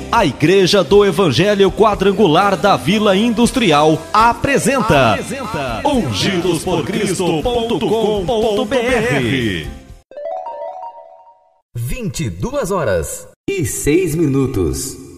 A Igreja do Evangelho Quadrangular da Vila Industrial apresenta ungidosporcristo.com.br. 22h06.